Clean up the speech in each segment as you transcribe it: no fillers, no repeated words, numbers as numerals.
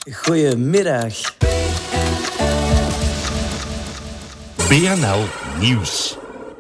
Goedemiddag. BNL Nieuws.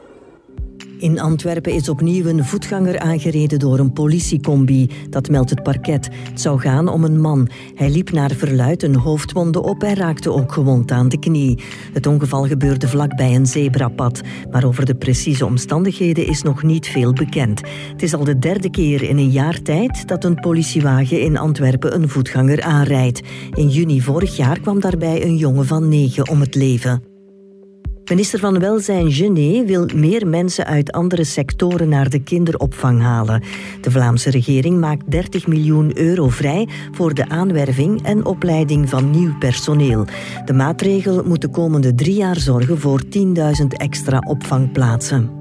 In Antwerpen is opnieuw een voetganger aangereden door een politiecombi. Dat meldt het parket. Het zou gaan om een man. Hij liep naar verluidt een hoofdwonde op en raakte ook gewond aan de knie. Het ongeval gebeurde vlakbij een zebrapad. Maar over de precieze omstandigheden is nog niet veel bekend. Het is al de derde keer in een jaar tijd dat een politiewagen in Antwerpen een voetganger aanrijdt. In juni vorig jaar kwam daarbij een jongen van 9 om het leven. Minister van Welzijn Genet wil meer mensen uit andere sectoren naar de kinderopvang halen. De Vlaamse regering maakt 30 miljoen euro vrij voor de aanwerving en opleiding van nieuw personeel. De maatregel moet de komende 3 jaar zorgen voor 10.000 extra opvangplaatsen.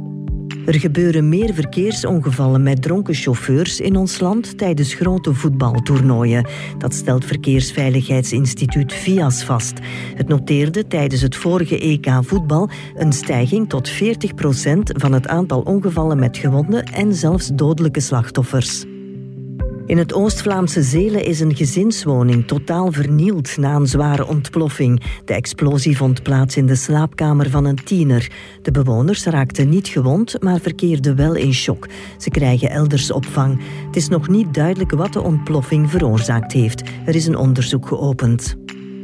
Er gebeuren meer verkeersongevallen met dronken chauffeurs in ons land tijdens grote voetbaltoernooien. Dat stelt Verkeersveiligheidsinstituut VIAS vast. Het noteerde tijdens het vorige EK voetbal een stijging tot 40% van het aantal ongevallen met gewonden en zelfs dodelijke slachtoffers. In het Oost-Vlaamse Zelen is een gezinswoning totaal vernield na een zware ontploffing. De explosie vond plaats in de slaapkamer van een tiener. De bewoners raakten niet gewond, maar verkeerden wel in shock. Ze krijgen elders opvang. Het is nog niet duidelijk wat de ontploffing veroorzaakt heeft. Er is een onderzoek geopend.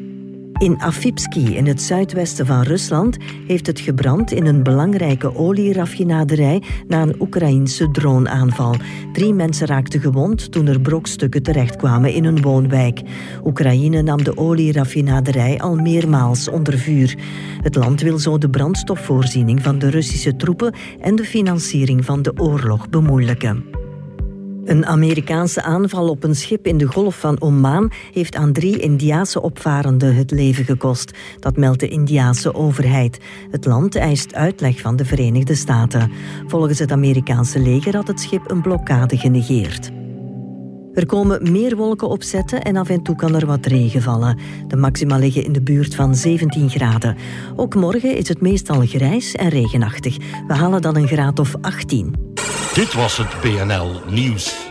In Afipski, in het zuidwesten van Rusland, heeft het gebrand in een belangrijke olieraffinaderij na een Oekraïense droneaanval. 3 mensen raakten gewond toen er brokstukken terechtkwamen in een woonwijk. Oekraïne nam de olieraffinaderij al meermaals onder vuur. Het land wil zo de brandstofvoorziening van de Russische troepen en de financiering van de oorlog bemoeilijken. Een Amerikaanse aanval op een schip in de Golf van Oman heeft aan 3 Indiase opvarenden het leven gekost. Dat meldt de Indiase overheid. Het land eist uitleg van de Verenigde Staten. Volgens het Amerikaanse leger had het schip een blokkade genegeerd. Er komen meer wolken opzetten en af en toe kan er wat regen vallen. De maxima liggen in de buurt van 17 graden. Ook morgen is het meestal grijs en regenachtig. We halen dan een graad of 18. Dit was het BNL Nieuws.